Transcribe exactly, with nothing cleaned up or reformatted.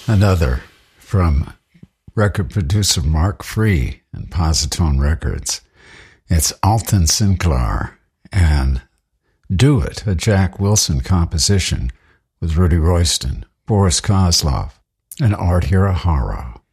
Another from record producer Mark Free and Positone Records. It's Alton Sinclair and Do It, a Jack Wilson composition with Rudy Royston, Boris Kozlov, and Art Hirahara.